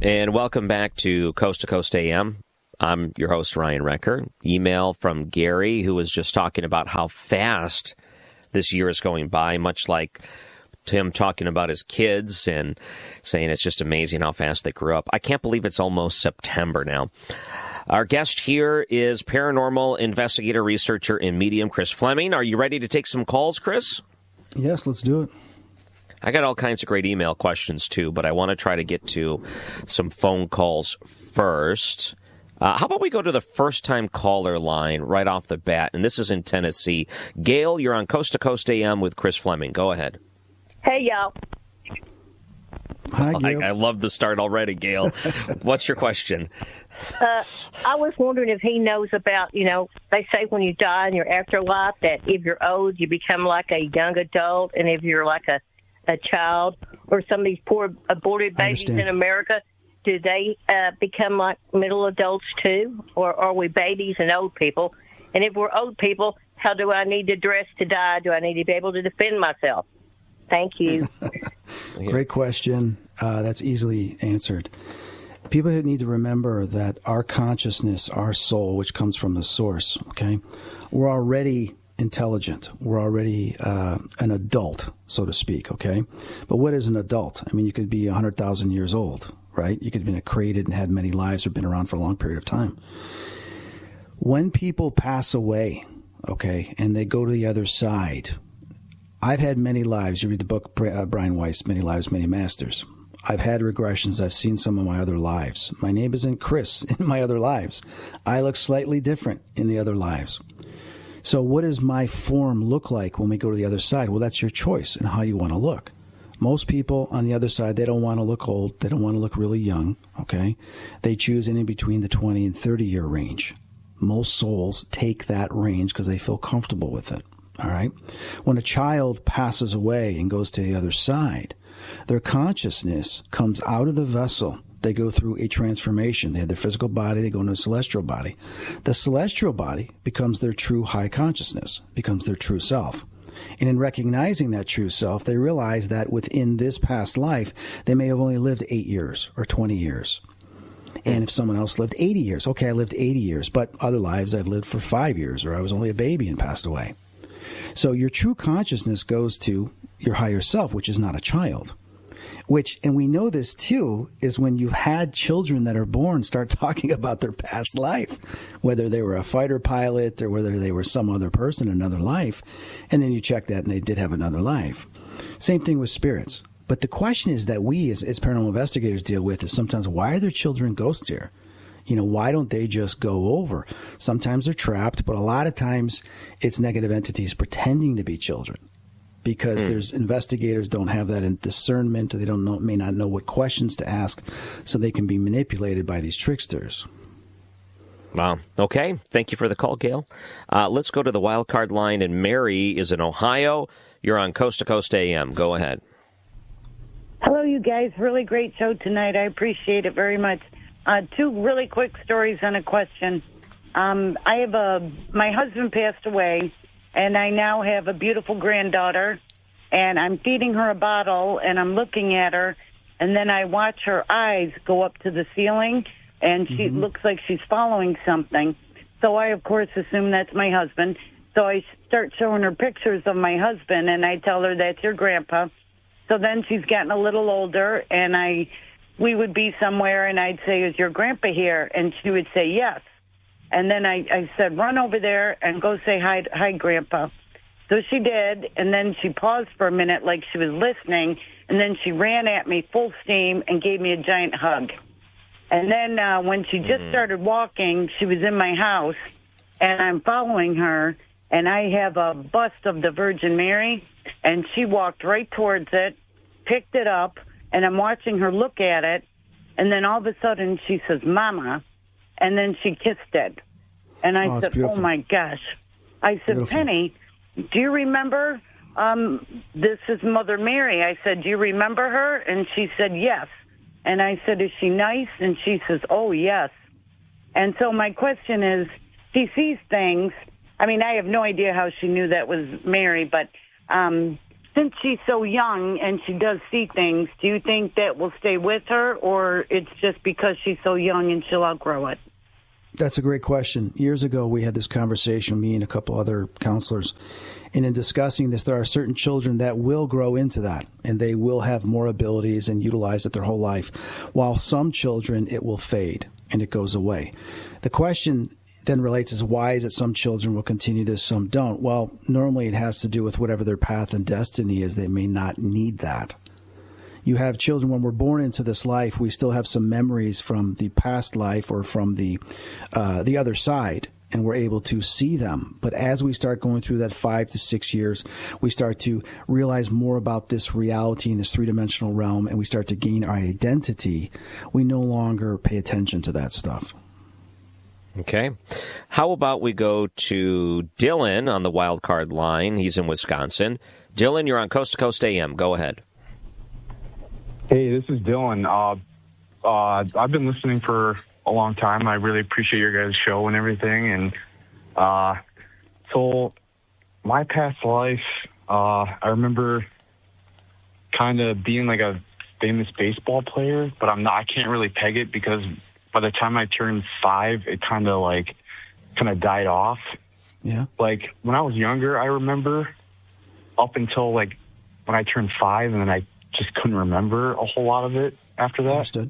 And welcome back to Coast AM. I'm your host, Ryan Recker. Email from Gary, who was just talking about how fast this year is going by, much like Tim talking about his kids and saying it's just amazing how fast they grew up. I can't believe it's almost September now. Our guest here is paranormal investigator, researcher, and medium Chris Fleming. Are you ready to take some calls, Chris? Yes, let's do it. I got all kinds of great email questions, too, but I want to try to get to some phone calls first. How about we go to the first-time caller line right off the bat, and this is in Tennessee. Gail, you're on Coast to Coast AM with Chris Fleming. Go ahead. Hey, y'all. Hi, Gail. I love the start already, Gail. What's your question? I was wondering if he knows about, they say when you die in your afterlife that if you're old, you become like a young adult, and if you're like a child, or some of these poor aborted babies in America, do they become like middle adults too? Or are we babies and old people? And if we're old people, how do I need to dress to die? Do I need to be able to defend myself? Thank you. Great question. That's easily answered. People need to remember that our consciousness, our soul, which comes from the source, okay, we're already intelligent. We're already an adult, so to speak, okay? But what is an adult? I mean, you could be 100,000 years old, right? You could have been created and had many lives or been around for a long period of time. When people pass away, okay, and they go to the other side, I've had many lives. You read the book, Brian Weiss, Many Lives, Many Masters. I've had regressions. I've seen some of my other lives. My name isn't Chris in my other lives. I look slightly different in the other lives. So what does my form look like when we go to the other side? Well, that's your choice and how you want to look. Most people on the other side, they don't want to look old. They don't want to look really young, okay? They choose in between the 20 and 30-year range. Most souls take that range because they feel comfortable with it, all right? When a child passes away and goes to the other side, their consciousness comes out of the vessel. They go through a transformation. They have their physical body. They go into a celestial body. The celestial body becomes their true high consciousness, becomes their true self. And in recognizing that true self, they realize that within this past life, they may have only lived 8 years or 20 years. And if someone else lived 80 years, okay, I lived 80 years, but other lives I've lived for 5 years, or I was only a baby and passed away. So your true consciousness goes to your higher self, which is not a child. Which, and we know this too, is when you've had children that are born start talking about their past life, whether they were a fighter pilot or whether they were some other person in another life, and then you check that and they did have another life. Same thing with spirits. But the question is that we as paranormal investigators deal with is sometimes, why are there children ghosts here? Why don't they just go over? Sometimes they're trapped, but a lot of times it's negative entities pretending to be children. Because there's investigators don't have that in discernment, or they may not know what questions to ask, so they can be manipulated by these tricksters. Wow. Okay. Thank you for the call, Gail. Let's go to the wild card line, and Mary is in Ohio. You're on Coast to Coast AM. Go ahead. Hello, you guys. Really great show tonight. I appreciate it very much. Two really quick stories and a question. My husband passed away. And I now have a beautiful granddaughter, and I'm feeding her a bottle, and I'm looking at her, and then I watch her eyes go up to the ceiling, and she looks like she's following something. So I, of course, assume that's my husband. So I start showing her pictures of my husband, and I tell her that's your grandpa. So then she's getting a little older, and we would be somewhere, and I'd say, is your grandpa here? And she would say, yes. And then I said, run over there and go say hi, Grandpa. So she did, and then she paused for a minute like she was listening, and then she ran at me full steam and gave me a giant hug. And then when she just started walking, she was in my house, and I'm following her, and I have a bust of the Virgin Mary, and she walked right towards it, picked it up, and I'm watching her look at it, and then all of a sudden she says, Mama. And then she kissed it. And I said, oh, my gosh. I said, beautiful. Penny, do you remember this is Mother Mary? I said, do you remember her? And she said, yes. And I said, is she nice? And she says, oh, yes. And so my question is, she sees things. I mean, I have no idea how she knew that was Mary, but since she's so young and she does see things, do you think that will stay with her, or it's just because she's so young and she'll outgrow it? That's a great question. Years ago, we had this conversation, me and a couple other counselors, and in discussing this, there are certain children that will grow into that, and they will have more abilities and utilize it their whole life, while some children, it will fade and it goes away. The question then relates is why is it some children will continue this, some don't? Well, normally it has to do with whatever their path and destiny is. They may not need that. You have children, when we're born into this life, we still have some memories from the past life or from the other side, and we're able to see them. But as we start going through that 5 to 6 years, we start to realize more about this reality in this three-dimensional realm, and we start to gain our identity. We no longer pay attention to that stuff. Okay. How about we go to Dylan on the wild card line? He's in Wisconsin. Dylan, you're on Coast to Coast AM. Go ahead. Hey, this is Dylan. I've been listening for a long time. I really appreciate your guys' show and everything. And so my past life, I remember kind of being like a famous baseball player, but I can't really peg it because by the time I turned 5, it kind of died off. Yeah. Like when I was younger, I remember up until like when I turned 5, and then I just couldn't remember a whole lot of it after that. Understood.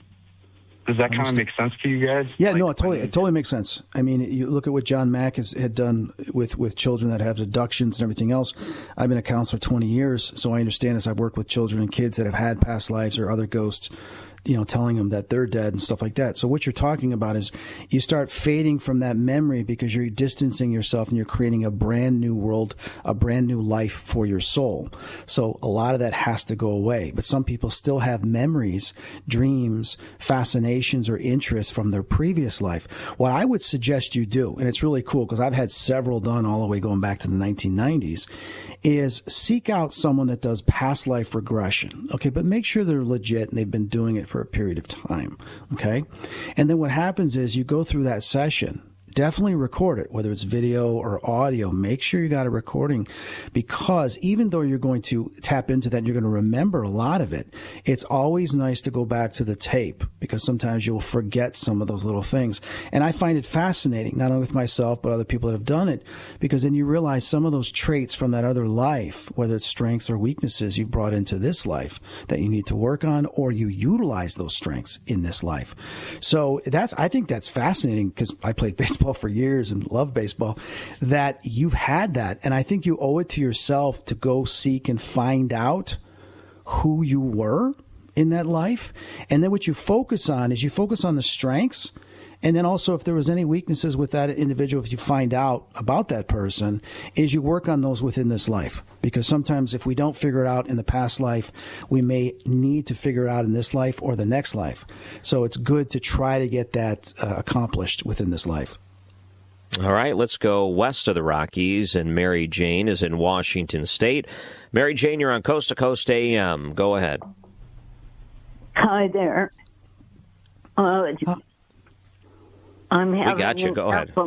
Does that kind of make sense to you guys? Yeah, no, it totally makes sense. I mean, you look at what John Mack had done with children that have deductions and everything else. I've been a counselor 20 years, so I understand this. I've worked with children and kids that have had past lives or other ghosts, telling them that they're dead and stuff like that. So what you're talking about is you start fading from that memory because you're distancing yourself and you're creating a brand new world, a brand new life for your soul. So a lot of that has to go away. But some people still have memories, dreams, fascinations, or interests from their previous life. What I would suggest you do, and it's really cool because I've had several done all the way going back to the 1990s, is seek out someone that does past life regression. Okay, but make sure they're legit and they've been doing it for a period of time. Okay, and then what happens is you go through that session. Definitely record it, whether it's video or audio. Make sure you got a recording, because even though you're going to tap into that, and you're going to remember a lot of it, it's always nice to go back to the tape, because sometimes you'll forget some of those little things. And I find it fascinating, not only with myself, but other people that have done it, because then you realize some of those traits from that other life, whether it's strengths or weaknesses you've brought into this life that you need to work on, or you utilize those strengths in this life. So I think that's fascinating, because I played baseball for years and love baseball, that you've had that. And I think you owe it to yourself to go seek and find out who you were in that life. And then what you focus on is you focus on the strengths. And then also, if there was any weaknesses with that individual, if you find out about that person, is you work on those within this life. Because sometimes if we don't figure it out in the past life, we may need to figure it out in this life or the next life. So it's good to try to get that accomplished within this life. All right, let's go west of the Rockies, and Mary Jane is in Washington State. Mary Jane, you're on Coast to Coast AM. Go ahead. Hi there. I'm having we got you. Go ahead.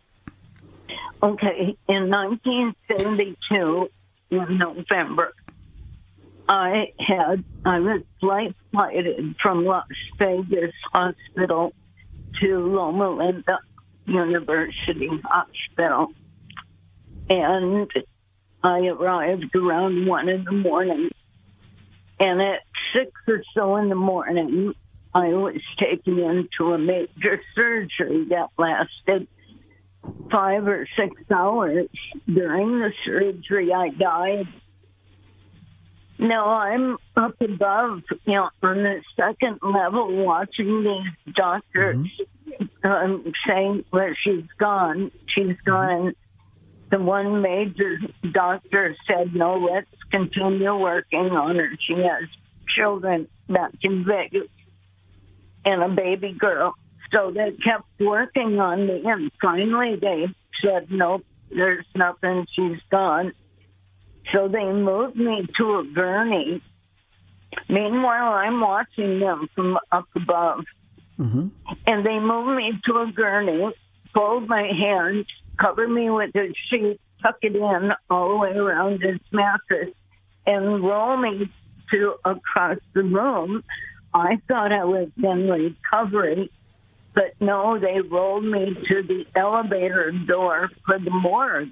Okay, in 1972, in November, I was flighted from Las Vegas Hospital to Loma Linda University Hospital, and I arrived around 1 a.m, and at 6 or so in the morning, I was taken into a major surgery that lasted 5 or 6 hours. During the surgery, I died. Now I'm up above, on the second level, watching these doctors saying, well, she's gone. She's gone. The one major doctor said, no, let's continue working on her. She has children back in Vegas and a baby girl. So they kept working on me, and finally they said, nope, there's nothing. She's gone. So they moved me to a gurney. Meanwhile, I'm watching them from up above. Mm-hmm. And they moved me to a gurney, fold my hands, cover me with a sheet, tuck it in all the way around this mattress, and roll me to across the room. I thought I was in recovery, but no, they rolled me to the elevator door for the morgue.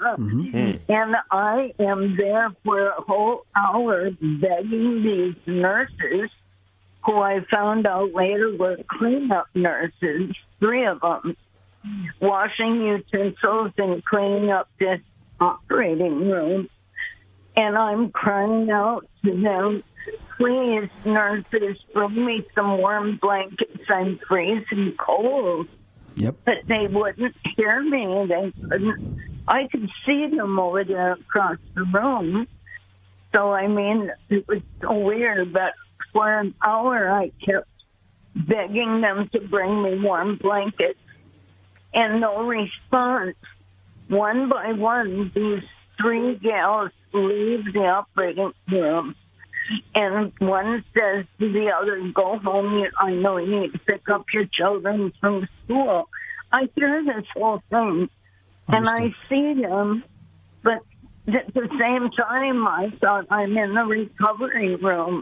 And I am there for a whole hour begging these nurses, who I found out later were cleanup nurses, 3 of them, washing utensils and cleaning up this operating room. And I'm crying out to them, please, nurses, bring me some warm blankets. I'm freezing cold. Yep. But they wouldn't hear me. They couldn't. I could see them over there across the room. So, I mean, it was so weird. But for an hour, I kept begging them to bring me warm blankets. And no response. One by one, these 3 gals leave the operating room. And one says to the other, go home. I know you need to pick up your children from school. I hear this whole thing. And I see them, but at the same time, I thought I'm in the recovery room.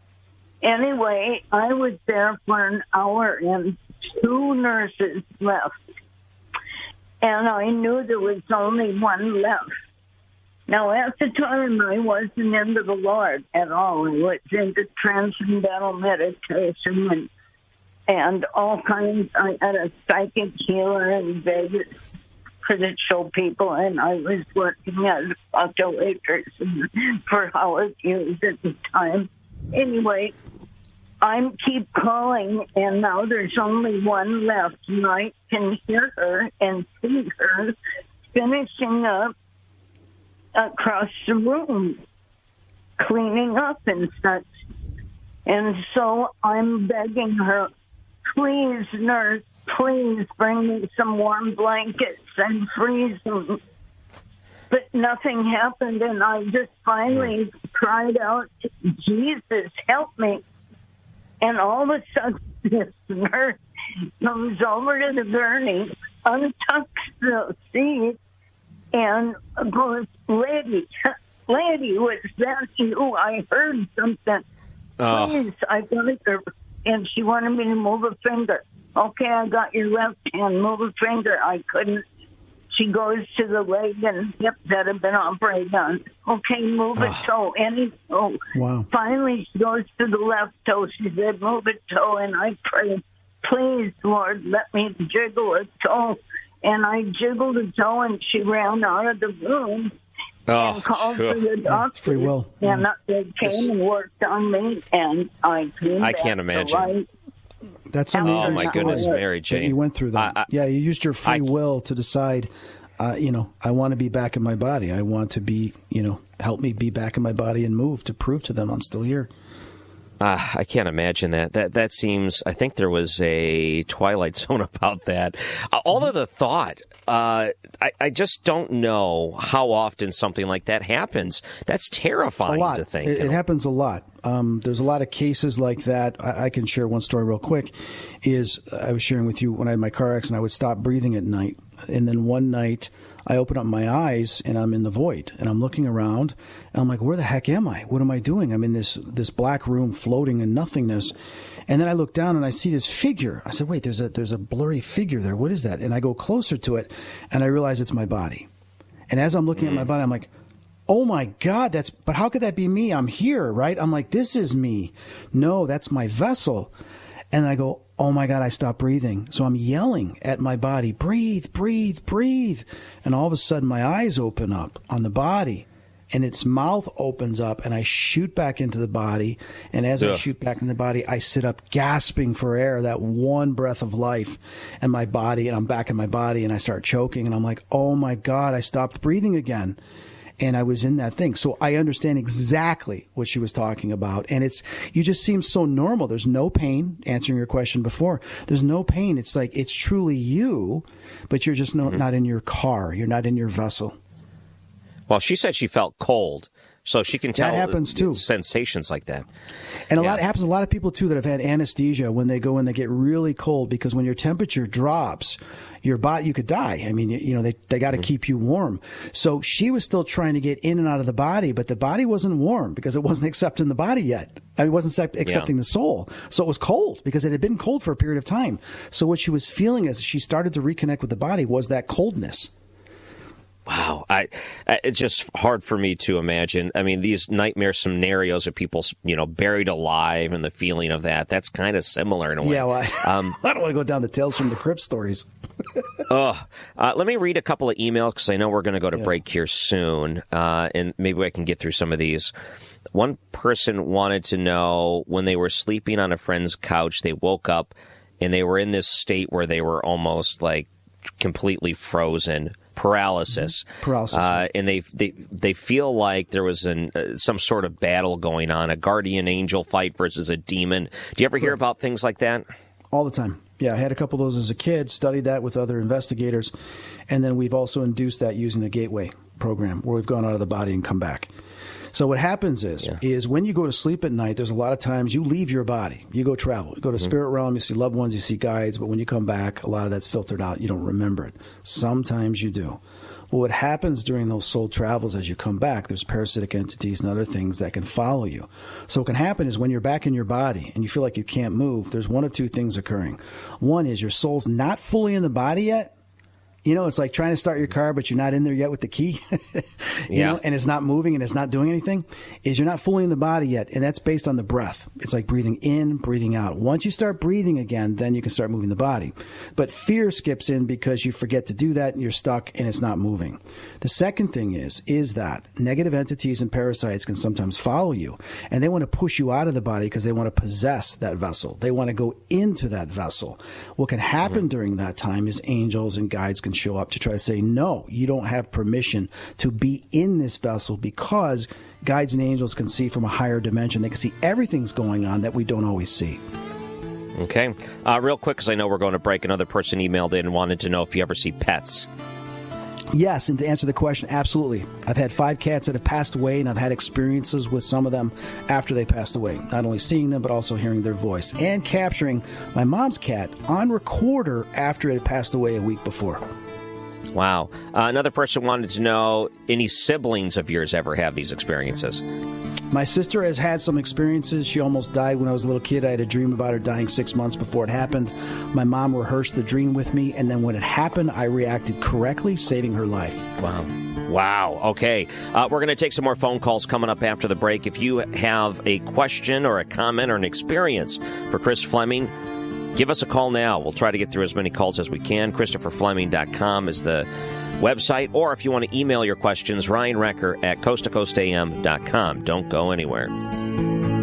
Anyway, I was there for an hour, and 2 nurses left. And I knew there was only one left. Now, at the time, I wasn't into the Lord at all. I was into transcendental meditation and all kinds. I had a psychic healer in Vegas to show people, and I was working as a waitress for Howard Hughes at the time. Anyway, I keep calling, and now there's only one left, and I can hear her and see her finishing up across the room, cleaning up and such. And so I'm begging her, please, nurse, please bring me some warm blankets. I'm freezing. But nothing happened, and I just finally cried out, Jesus, help me. And all of a sudden, this nurse comes over to the gurney, untucks the seat, and goes, lady, was that you? I heard something. Please, I got her. And she wanted me to move a finger. Okay, I got your left hand. Move a finger. I couldn't. She goes to the leg and hip that had been operated on. Okay, move a toe. Any toe. Wow. Finally, she goes to the left toe. She said, move a toe. And I prayed, please, Lord, let me jiggle a toe. And I jiggled a toe, and she ran out of the room and called for the doctor. Free will. And they came and worked on me, and I came I back can't imagine. to life. That's amazing. Oh, my goodness, Mary Jane. That you went through that. You used your free will to decide, I want to be back in my body. I want to be, help me be back in my body and move to prove to them I'm still here. I can't imagine that. That seems, I think there was a Twilight Zone about that. Although the thought, I just don't know how often something like that happens. That's terrifying to think. It happens a lot. There's a lot of cases like that. I can share one story real quick. I was sharing with you when I had my car accident, I would stop breathing at night. And then one night, I open up my eyes and I'm in the void and I'm looking around and I'm like, where the heck am I? What am I doing? I'm in this black room floating in nothingness. And then I look down and I see this figure. I said, wait, there's a blurry figure there. What is that? And I go closer to it and I realize it's my body. And as I'm looking at my body, I'm like, oh my God, but how could that be me? I'm here, right? I'm like, this is me. No, that's my vessel. And I go, oh my God, I stopped breathing. So I'm yelling at my body, breathe, breathe, breathe. And all of a sudden my eyes open up on the body and its mouth opens up and I shoot back into the body. And as I shoot back in the body, I sit up gasping for air, that one breath of life and my body, and I'm back in my body and I start choking and I'm like, oh my God, I stopped breathing again. And I was in that thing. So I understand exactly what she was talking about. And you just seem so normal. There's no pain, answering your question before. There's no pain. It's like, it's truly you, but you're just not in your car. You're not in your vessel. Well, she said she felt cold. So she can tell that happens too. Sensations like that. And it happens to a lot of people, too, that have had anesthesia when they go in, they get really cold because when your temperature drops, your body, you could die. I mean, they got to keep you warm. So she was still trying to get in and out of the body, but the body wasn't warm because it wasn't accepting the body yet. I mean, it wasn't accepting the soul. So it was cold because it had been cold for a period of time. So what she was feeling as she started to reconnect with the body was that coldness. Wow. It's just hard for me to imagine. I mean, these nightmare scenarios of people, buried alive and the feeling of that's kind of similar in a way. Yeah, well, I don't want to go down the Tales from the Crypt stories. Let me read a couple of emails because I know we're going to go to break here soon, and maybe I can get through some of these. One person wanted to know when they were sleeping on a friend's couch, they woke up and they were in this state where they were almost like completely frozen. Paralysis. And they feel like there was some sort of battle going on, a guardian angel fight versus a demon. Do you ever hear about things like that? All the time. Yeah, I had a couple of those as a kid, studied that with other investigators, and then we've also induced that using the Gateway program, where we've gone out of the body and come back. So what happens is when you go to sleep at night, there's a lot of times you leave your body. You go travel. You go to spirit realm, you see loved ones, you see guides, but when you come back, a lot of that's filtered out. You don't remember it. Sometimes you do. Well, what happens during those soul travels as you come back, there's parasitic entities and other things that can follow you. So what can happen is when you're back in your body and you feel like you can't move, there's one of two things occurring. One is your soul's not fully in the body yet. It's like trying to start your car, but you're not in there yet with the key, and it's not moving and it's not doing anything, is you're not fully in the body yet. And that's based on the breath. It's like breathing in, breathing out. Once you start breathing again, then you can start moving the body. But fear skips in because you forget to do that and you're stuck and it's not moving. The second thing is that negative entities and parasites can sometimes follow you and they want to push you out of the body because they want to possess that vessel. They want to go into that vessel. What can happen during that time is angels and guides can show up to try to say, no, you don't have permission to be in this vessel because guides and angels can see from a higher dimension. They can see everything's going on that we don't always see. Okay. Real quick, because I know we're going to break, another person emailed in and wanted to know if you ever see pets. Yes, and to answer the question, absolutely. I've had 5 cats that have passed away, and I've had experiences with some of them after they passed away. Not only seeing them, but also hearing their voice. And capturing my mom's cat on recorder after it had passed away a week before. Wow. Another person wanted to know, any siblings of yours ever have these experiences? My sister has had some experiences. She almost died when I was a little kid. I had a dream about her dying 6 months before it happened. My mom rehearsed the dream with me, and then when it happened, I reacted correctly, saving her life. Wow. Okay. We're going to take some more phone calls coming up after the break. If you have a question or a comment or an experience for Chris Fleming, give us a call now. We'll try to get through as many calls as we can. ChristopherFleming.com is the website, or if you want to email your questions, Ryan Recker at coasttocoastam.com. Don't go anywhere.